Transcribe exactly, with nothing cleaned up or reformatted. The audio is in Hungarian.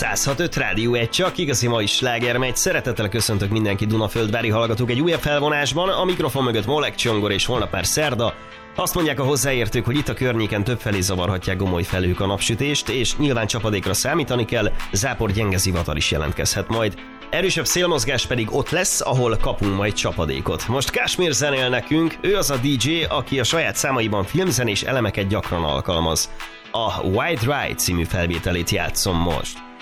száz hat öt Rádió egy, csak igazi mai sláger megy. Szeretettel köszöntök mindenki Dunaföldvári hallgatók egy újabb felvonásban. A mikrofon mögött Molek Csongor és holnap már szerda. Azt mondják a hozzáértők, hogy itt a környéken többfelé zavarhatják gomoly felhők a napsütést, és nyilván csapadékra számítani kell, zápor gyenge zivatar is jelentkezhet majd. Erősebb szélmozgás pedig ott lesz, ahol kapunk majd csapadékot. Most Kashmir zenél nekünk, ő az a dé dzsé, aki a saját számaiban filmzenés elemeket gyakran alkalmaz. A White Ride című felvételét játszom most.